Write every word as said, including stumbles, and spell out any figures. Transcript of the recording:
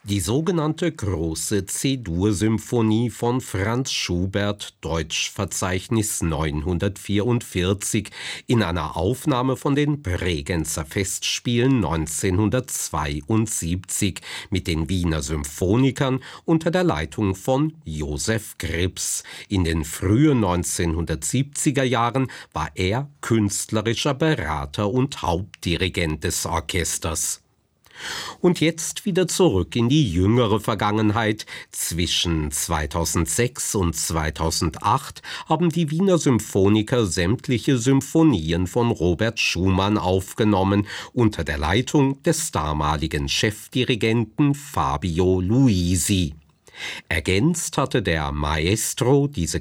Die sogenannte Große C-Dur-Symphonie von Franz Schubert, Deutschverzeichnis neunhundertvierundvierzig, in einer Aufnahme von den Bregenzer Festspielen neunzehnhundertzweiundsiebzig mit den Wiener Symphonikern unter der Leitung von Joseph Krips. In den frühen neunzehnhundertsiebziger Jahren war er künstlerischer Berater und Hauptdirigent des Orchesters. Und jetzt wieder zurück in die jüngere Vergangenheit. Zwischen zweitausendsechs und zweitausendacht haben die Wiener Symphoniker sämtliche Symphonien von Robert Schumann aufgenommen, unter der Leitung des damaligen Chefdirigenten Fabio Luisi. Ergänzt hatte der Maestro diese